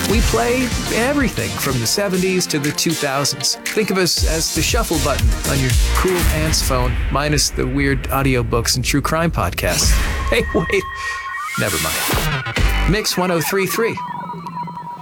We play everything from the 70s to the 2000s. Think of us as the shuffle button on your cool aunt's phone, minus the weird audiobooks and true crime podcasts. Hey, wait, never mind. Mix 1033.